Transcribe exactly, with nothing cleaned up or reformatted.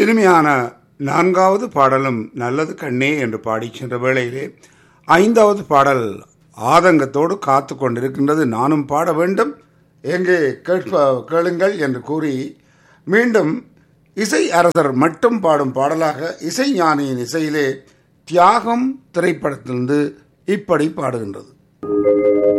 இனிமையான நான்காவது பாடலும் நல்லது கண்ணே என்று பாடி சென்ற வேளையிலே ஐந்தாவது பாடல் ஆதங்கத்தோடு காத்து கொண்டிருக்கின்றது. நானும் பாட வேண்டும், எங்கே கேட்ப கேளுங்கள் என்று கூறி மீண்டும் இசை அரசர் மட்டும் பாடும் பாடலாக இசை ஞானியின் இசையிலே தியாகம் திரைப்படத்திலிருந்து இப்படி பாடுகின்றது.